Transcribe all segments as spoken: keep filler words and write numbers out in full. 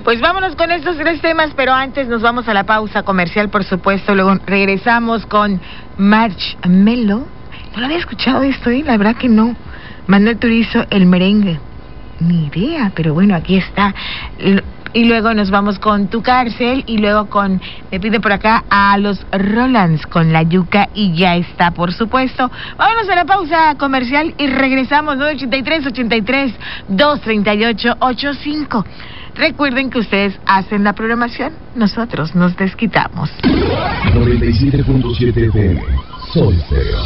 Pues vámonos con estos tres temas, pero antes nos vamos a la pausa comercial, por supuesto. Luego regresamos con Marshmello. No lo había escuchado esto, ¿eh? La verdad que no. Manuel Turizo, el merengue. Ni idea, pero bueno, aquí está. Y luego nos vamos con Tu Cárcel y luego con, me pide por acá, a los Rolands con La Yuca y ya está, por supuesto. Vámonos a la pausa comercial y regresamos. Nueve ochenta y tres, ochenta y tres, doscientos treinta y ocho, ochenta y cinco. Recuerden que ustedes hacen la programación, nosotros nos desquitamos. noventa y siete punto siete F M, Sol Stereo.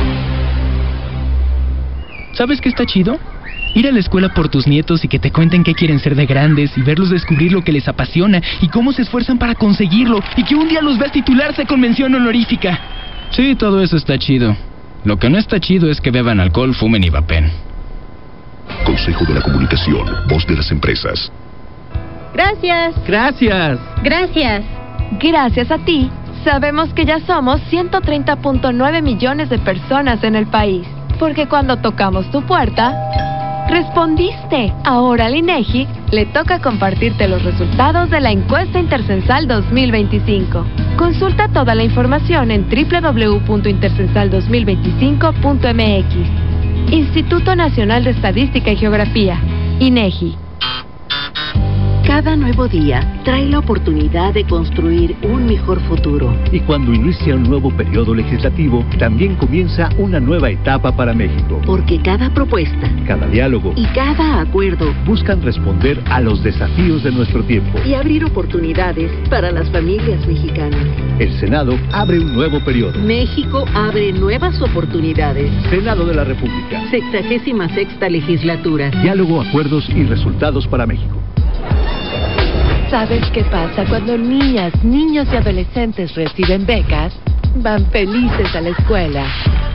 ¿Sabes qué está chido? Ir a la escuela por tus nietos y que te cuenten qué quieren ser de grandes y verlos descubrir lo que les apasiona y cómo se esfuerzan para conseguirlo y que un día los veas titularse con mención honorífica. Sí, todo eso está chido. Lo que no está chido es que beban alcohol, fumen y vapen. Consejo de la Comunicación, voz de las empresas. Gracias. Gracias. Gracias. Gracias a ti, sabemos que ya somos ciento treinta punto nueve millones de personas en el país. Porque cuando tocamos tu puerta, respondiste. Ahora al INEGI le toca compartirte los resultados de la encuesta Intercensal dos mil veinticinco. Consulta toda la información en doble u doble u doble u punto intercensal dos mil veinticinco punto m x. Instituto Nacional de Estadística y Geografía, INEGI. Cada nuevo día trae la oportunidad de construir un mejor futuro. Y cuando inicia un nuevo periodo legislativo, también comienza una nueva etapa para México. Porque cada propuesta, cada diálogo y cada acuerdo buscan responder a los desafíos de nuestro tiempo y abrir oportunidades para las familias mexicanas. El Senado abre un nuevo periodo. México abre nuevas oportunidades. Senado de la República. Sexagésima sexta legislatura. Diálogo, acuerdos y resultados para México. ¿Sabes qué pasa cuando niñas, niños y adolescentes reciben becas? Van felices a la escuela.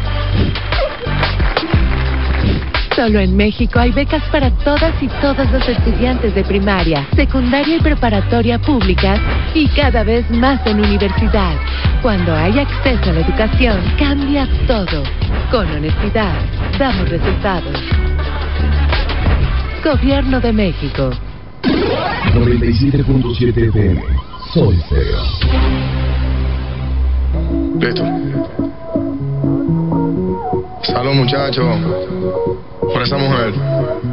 Solo en México hay becas para todas y todos los estudiantes de primaria, secundaria y preparatoria públicas y cada vez más en universidad. Cuando hay acceso a la educación, cambia todo. Con honestidad, damos resultados. Gobierno de México. noventa y siete punto siete F M, Sol Stereo. Listo. Salud, muchachos, por esa mujer.